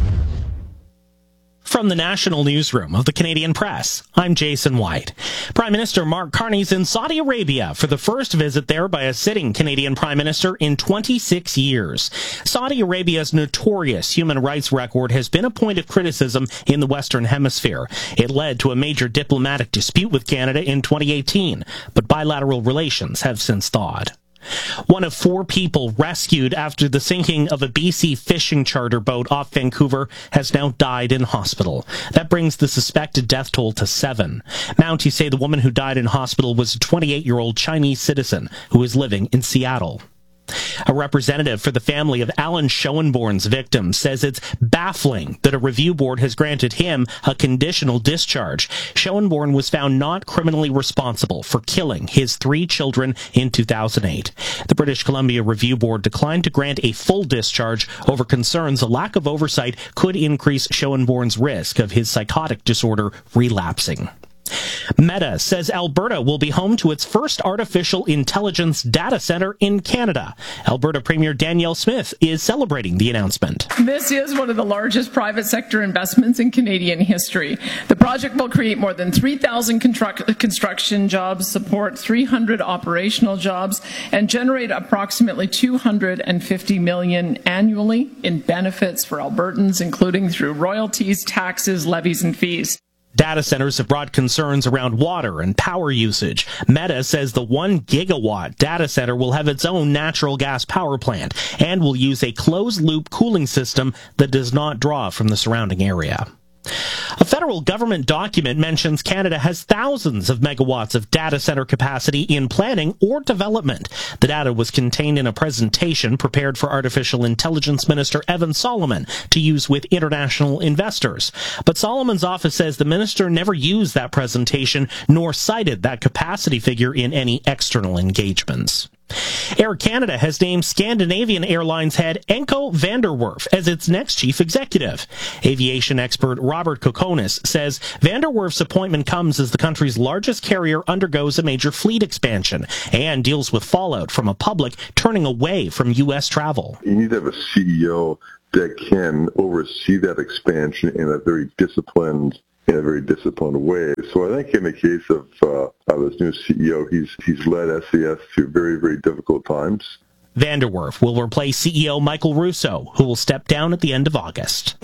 From the National Newsroom of the Canadian Press, I'm Jason White. Prime Minister Mark Carney's in Saudi Arabia for the first visit there by a sitting Canadian Prime Minister in twenty-six years. Saudi Arabia's notorious human rights record has been a point of criticism in the Western Hemisphere. It led to a major diplomatic dispute with Canada in twenty eighteen, but bilateral relations have since thawed. One of four people rescued after the sinking of a B C fishing charter boat off Vancouver has now died in hospital. That brings the suspected death toll to seven. Mounties say the woman who died in hospital was a twenty-eight-year-old Chinese citizen who is living in Seattle. A representative for the family of Alan Schoenborn's victim says it's baffling that a review board has granted him a conditional discharge. Schoenborn was found not criminally responsible for killing his three children in two thousand eight. The British Columbia Review Board declined to grant a full discharge over concerns a lack of oversight could increase Schoenborn's risk of his psychotic disorder relapsing. Meta says Alberta will be home to its first artificial intelligence data center in Canada. Alberta Premier Danielle Smith is celebrating the announcement. This is one of the largest private sector investments in Canadian history. The project will create more than three thousand construct- construction jobs, support three hundred operational jobs, and generate approximately two hundred fifty million dollars annually in benefits for Albertans, including through royalties, taxes, levies, and fees. Data centers have brought concerns around water and power usage. Meta says the one gigawatt data center will have its own natural gas power plant and will use a closed-loop cooling system that does not draw from the surrounding area. A federal government document mentions Canada has thousands of megawatts of data center capacity in planning or development. The data was contained in a presentation prepared for Artificial Intelligence Minister Evan Solomon to use with international investors. But Solomon's office says the minister never used that presentation nor cited that capacity figure in any external engagements. Air Canada has named Scandinavian Airlines head Enko van der Werf as its next chief executive. Aviation expert Robert Kokonis says van der Werf's appointment comes as the country's largest carrier undergoes a major fleet expansion and deals with fallout from a public turning away from U S travel. You need to have a C E O that can oversee that expansion in a very disciplined in a very disciplined way. So I think in the case of, uh, of this new C E O, he's he's led S C S through very, very difficult times. Van der Werf will replace C E O Michael Russo, who will step down at the end of August.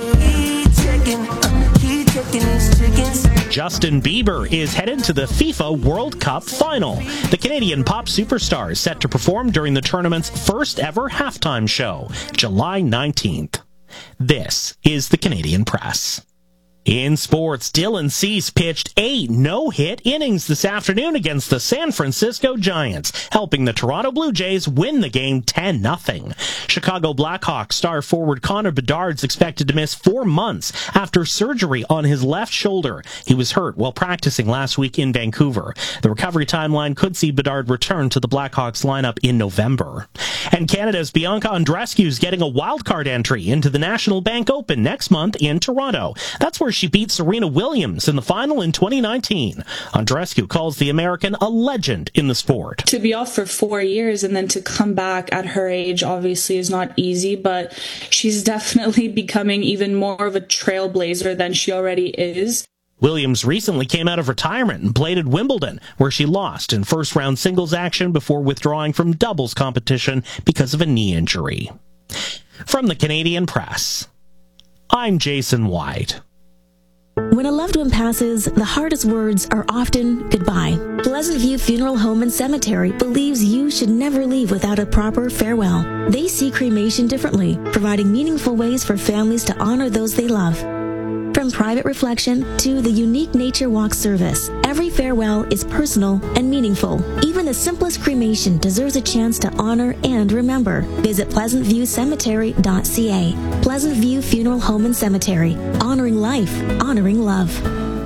Justin Bieber is headed to the FIFA World Cup final. The Canadian pop superstar is set to perform during the tournament's first ever halftime show, July nineteenth. This is the Canadian Press. In sports, Dylan Cease pitched eight no-hit innings this afternoon against the San Francisco Giants, helping the Toronto Blue Jays win the game ten nothing. Chicago Blackhawks star forward Connor Bedard's expected to miss four months after surgery on his left shoulder. He was hurt while practicing last week in Vancouver. The recovery timeline could see Bedard return to the Blackhawks lineup in November. And Canada's Bianca Andreescu is getting a wildcard entry into the National Bank Open next month in Toronto. That's where she beat Serena Williams in the final in twenty nineteen. Andreescu calls the American a legend in the sport. To be off for four years and then to come back at her age obviously is not easy, but she's definitely becoming even more of a trailblazer than she already is. Williams recently came out of retirement and played at Wimbledon, where she lost in first-round singles action before withdrawing from doubles competition because of a knee injury. From the Canadian Press, I'm Jason White. When a loved one passes, the hardest words are often goodbye. Pleasant View Funeral Home and Cemetery believes you should never leave without a proper farewell. They see cremation differently, providing meaningful ways for families to honor those they love. From private reflection to the unique Nature Walk service, every farewell is personal and meaningful. Even the simplest cremation deserves a chance to honor and remember. Visit pleasant view cemetery dot c a. Pleasant View Funeral Home and Cemetery. Honoring life, honoring love.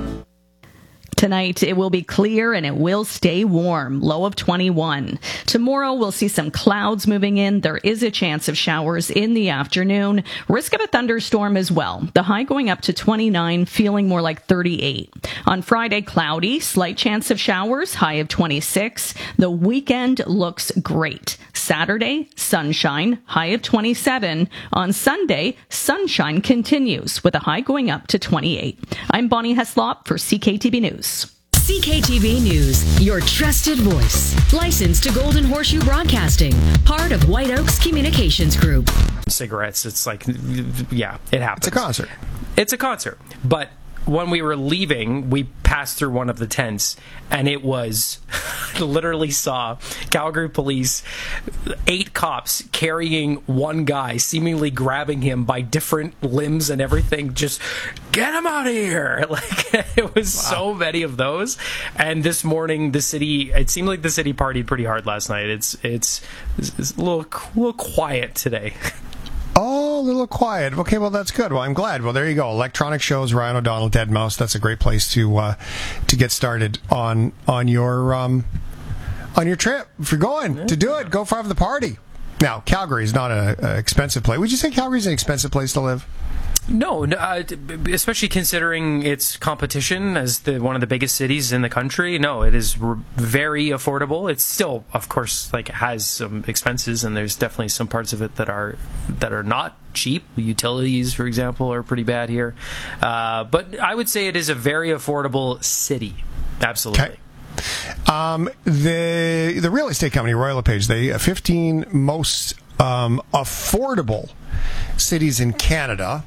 Tonight, it will be clear and it will stay warm, low of twenty-one. Tomorrow, we'll see some clouds moving in. There is a chance of showers in the afternoon. Risk of a thunderstorm as well. The high going up to twenty-nine, feeling more like thirty-eight. On Friday, cloudy, slight chance of showers, high of twenty-six. The weekend looks great. Saturday, sunshine, high of twenty-seven. On Sunday, sunshine continues with a high going up to twenty-eight. I'm Bonnie Heslop for C K T V News. C K T V News, your trusted voice. Licensed to Golden Horseshoe Broadcasting, part of White Oaks Communications Group. Cigarettes, it's like, yeah, it happens. It's a concert. It's a concert. But when we were leaving, we passed through one of the tents, and it was, literally saw Calgary police, eight cops carrying one guy, seemingly grabbing him by different limbs and everything, just, get him out of here! Like, it was wow. So many of those. And this morning, the city, it seemed like the city partied pretty hard last night. It's, it's, it's a little, a little quiet today. Oh, a little quiet. Okay, well, that's good. Well, I'm glad. Well, there you go. Electronic shows, Ryan O'Donnell, Dead Mouse. That's a great place to uh, to get started on on your um, on your trip. If you're going yeah. to do it, go for the party. Now, Calgary is not an expensive place. Would you say Calgary is an expensive place to live? No, uh, especially considering its competition as the one of the biggest cities in the country. No, it is r- very affordable. It's still, of course, like has some expenses, and there's definitely some parts of it that are that are not cheap. Utilities, for example, are pretty bad here. Uh, but I would say it is a very affordable city. Absolutely. Okay. Um, the the real estate company Royal LePage, they uh, fifteen most um, affordable cities in Canada.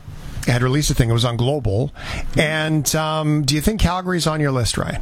had released a thing. It was on Global. And um, do you think Calgary's on your list, Ryan?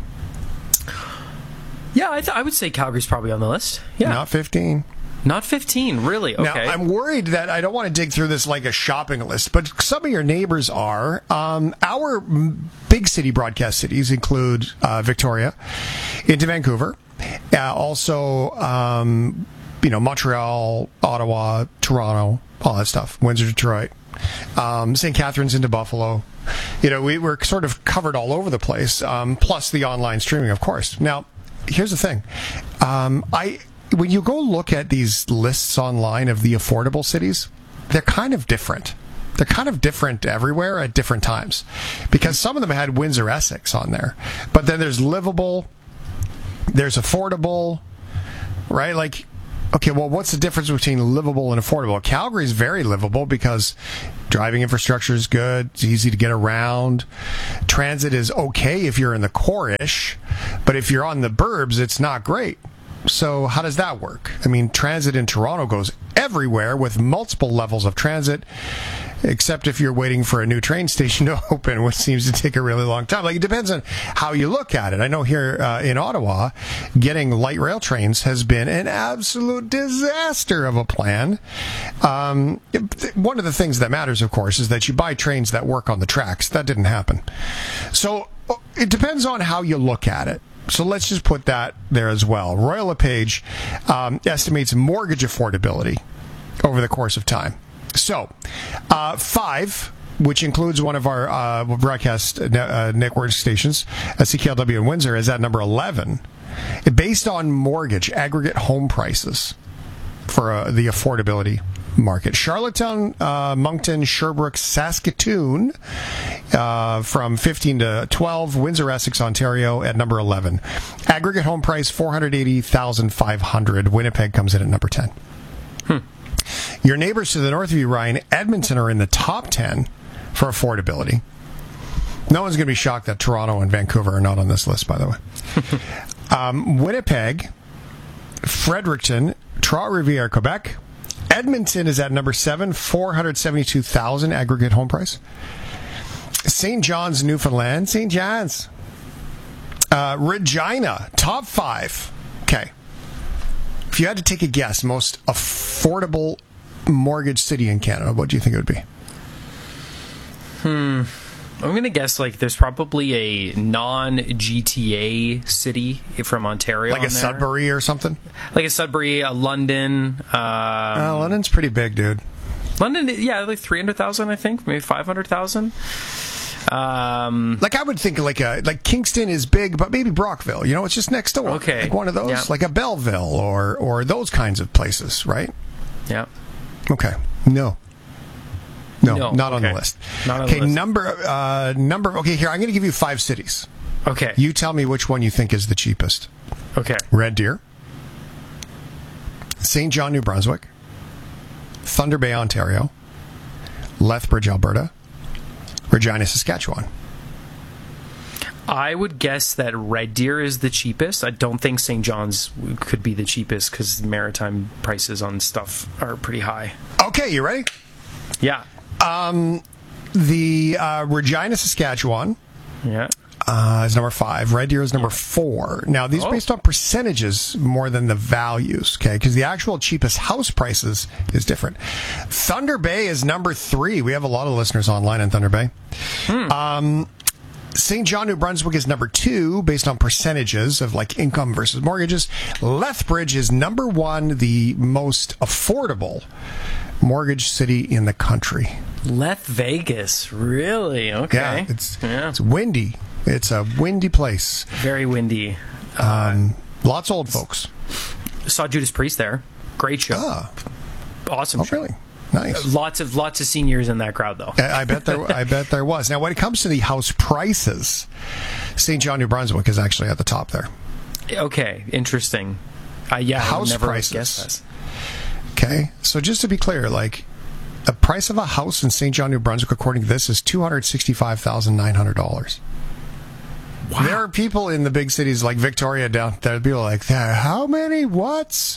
Yeah, I, th- I would say Calgary's probably on the list. Yeah, not fifteen. Not fifteen, really? Okay. Now, I'm worried that I don't want to dig through this like a shopping list, but some of your neighbors are. Um, our big city broadcast cities include uh, Victoria, into Vancouver, uh, also, um, you know, Montreal, Ottawa, Toronto, all that stuff, Windsor, Detroit, um, Saint Catharines into Buffalo. You know, we were sort of covered all over the place, um, plus the online streaming, of course. Now, here's the thing. Um, I... When you go look at these lists online of the affordable cities, they're kind of different. They're kind of different everywhere at different times. Because some of them had Windsor, Essex on there. But then there's livable, there's affordable, right? Like, okay, well, what's the difference between livable and affordable? Calgary's very livable because driving infrastructure is good. It's easy to get around. Transit is okay if you're in the core-ish. But if you're on the burbs, it's not great. So how does that work? I mean, transit in Toronto goes everywhere with multiple levels of transit, except if you're waiting for a new train station to open, which seems to take a really long time. Like, it depends on how you look at it. I know here uh, in Ottawa, getting light rail trains has been an absolute disaster of a plan. Um, one of the things that matters, of course, is that you buy trains that work on the tracks. That didn't happen. So it depends on how you look at it. So let's just put that there as well. Royal LePage um, estimates mortgage affordability over the course of time. So, uh, five, which includes one of our uh, broadcast ne- uh, network stations, uh, C K L W in Windsor, is at number eleven. Based on mortgage, aggregate home prices for uh, the affordability market. Charlottetown, uh, Moncton, Sherbrooke, Saskatoon uh, from fifteen to twelve. Windsor, Essex, Ontario at number eleven. Aggregate home price four hundred eighty thousand five hundred. Winnipeg comes in at number ten. Hmm. Your neighbors to the north of you, Ryan, Edmonton, are in the top ten for affordability. No one's going to be shocked that Toronto and Vancouver are not on this list, by the way. um, Winnipeg, Fredericton, Trois-Rivières, Quebec. Edmonton is at number seven, four hundred seventy-two thousand aggregate home price. Saint John's, Newfoundland. Saint John's. Uh, Regina, top five. Okay. If you had to take a guess, most affordable mortgage city in Canada, what do you think it would be? Hmm. I'm going to guess like there's probably a non-G T A city from Ontario. Like a there. Sudbury or something? Like a Sudbury, a London. Um, uh, London's pretty big, dude. London, yeah, like three hundred thousand, I think, maybe five hundred thousand. Um, like I would think like a like Kingston is big, but maybe Brockville. You know, it's just next door. Okay, like one of those, yeah. like a Belleville or or those kinds of places, right? Yeah. Okay. No. No, no not okay. on the list. Not on okay, the list. number uh, number. Okay, here I'm going to give you five cities. Okay. You tell me which one you think is the cheapest. Okay. Red Deer, Saint John, New Brunswick, Thunder Bay, Ontario, Lethbridge, Alberta, Regina, Saskatchewan. I would guess that Red Deer is the cheapest. I don't think Saint John's could be the cheapest because maritime prices on stuff are pretty high. Okay, you ready? Yeah. Um, the uh, Regina, Saskatchewan. Yeah. Uh, is number five. Red Deer is number four. Now, these are oh. based on percentages more than the values, okay? Because the actual cheapest house prices is different. Thunder Bay is number three. We have a lot of listeners online in Thunder Bay. Hmm. Um, Saint John, New Brunswick is number two based on percentages of like income versus mortgages. Lethbridge is number one, the most affordable mortgage city in the country. Leth Vegas, really? Okay. Yeah, it's yeah. it's windy. It's a windy place. Very windy. Um, uh, lots of old folks. Saw Judas Priest there. Great show. Ah. Awesome oh, show. Really? Nice. Lots of lots of seniors in that crowd, though. I, I bet there. I bet there was. Now, when it comes to the house prices, Saint John, New Brunswick is actually at the top there. Okay, interesting. Uh, yeah, house never prices. Okay, so just to be clear, like the price of a house in Saint John, New Brunswick, according to this, is two hundred sixty-five thousand nine hundred dollars. Wow. There are people in the big cities like Victoria down there. People are like, how many what's?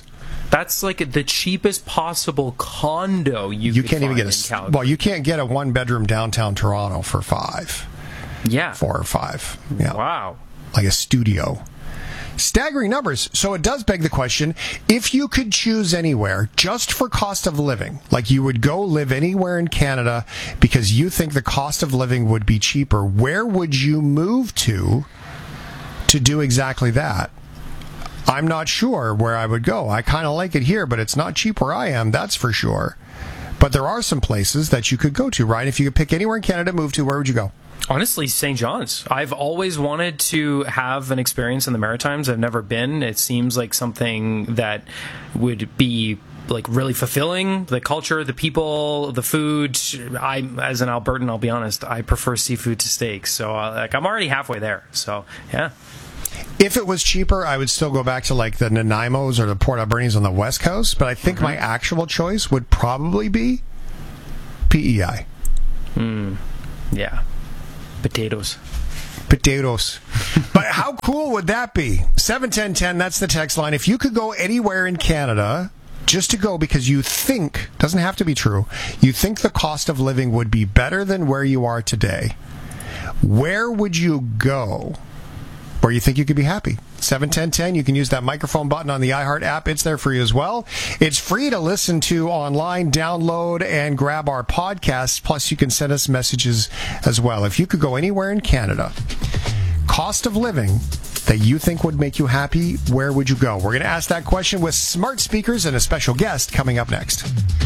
That's like the cheapest possible condo you, you could can't even find get in a Calgary. well. You can't get a one bedroom downtown Toronto for five. Yeah, four or five. Yeah. Wow. Like a studio. Staggering numbers. So it does beg the question, if you could choose anywhere just for cost of living, like you would go live anywhere in Canada because you think the cost of living would be cheaper, where would you move to to do exactly that? I'm not sure where I would go. I kind of like it here, but it's not cheap where I am, that's for sure. But there are some places that you could go to, Ryan. If you could pick anywhere in Canada to move to, where would you go? Honestly, Saint John's. I've always wanted to have an experience in the Maritimes. I've never been. It seems like something that would be like really fulfilling. The culture, the people, the food. I, as an Albertan, I'll be honest, I prefer seafood to steak. So uh, like I'm already halfway there. So yeah. If it was cheaper, I would still go back to like the Nanaimos or the Port Albernis on the West Coast. But I think mm-hmm. my actual choice would probably be P E I. Mm, yeah. Potatoes. Potatoes. But how cool would that be? seven ten ten, that's the text line. If you could go anywhere in Canada, just to go because you think, doesn't have to be true, you think the cost of living would be better than where you are today, where would you go where you think you could be happy? seven ten ten, you can use that microphone button on the iHeart app. It's there for you as well. It's free to listen to online, download, and grab our podcasts. Plus, you can send us messages as well. If you could go anywhere in Canada, cost of living that you think would make you happy, where would you go? We're going to ask that question with smart speakers and a special guest coming up next.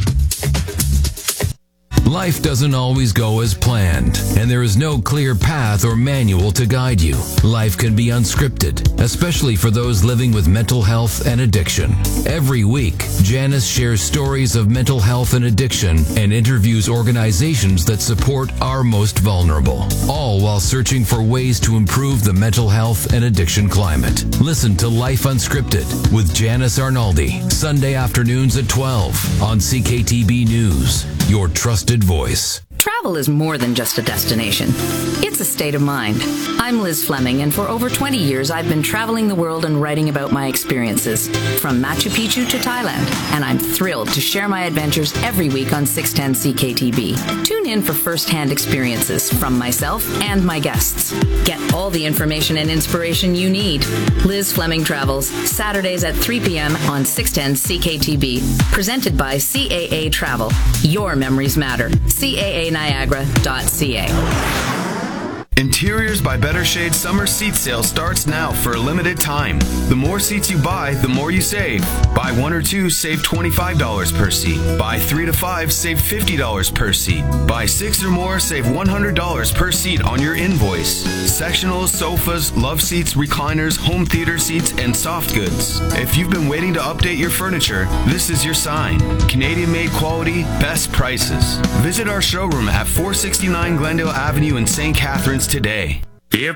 Life doesn't always go as planned, and there is no clear path or manual to guide you. Life can be unscripted, especially for those living with mental health and addiction. Every week, Janice shares stories of mental health and addiction and interviews organizations that support our most vulnerable, all while searching for ways to improve the mental health and addiction climate. Listen to Life Unscripted with Janice Arnaldi, Sunday afternoons at twelve on C K T B News, your trusted voice. Travel is more than just a destination. It's a state of mind. I'm Liz Fleming, and for over twenty years, I've been traveling the world and writing about my experiences, from Machu Picchu to Thailand, and I'm thrilled to share my adventures every week on six ten C K T B. Tune in for first-hand experiences from myself and my guests. Get all the information and inspiration you need. Liz Fleming Travels, Saturdays at three p.m. on six ten C K T B. Presented by C A A Travel. Your memories matter. C A A Niagara dot C A. Interiors by Better Shade summer seat sale starts now for a limited time. The more seats you buy, the more you save. Buy one or two, save twenty-five dollars per seat. Buy three to five, save fifty dollars per seat. Buy six or more, save one hundred dollars per seat on your invoice. Sectionals, sofas, love seats, recliners, home theater seats, and soft goods. If you've been waiting to update your furniture, this is your sign. Canadian-made quality, best prices. Visit our showroom at four sixty-nine Glendale Avenue in Saint Catharines today.